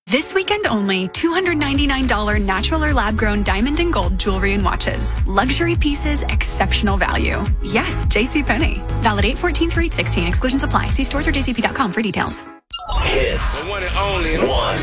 This weekend only, $299 natural or lab-grown diamond and gold jewelry and watches. Luxury pieces, exceptional value. Yes, JCPenney. Valid 8/14 through 8/16. Exclusions apply. See stores or jcp.com for details. Hits. The one and only one.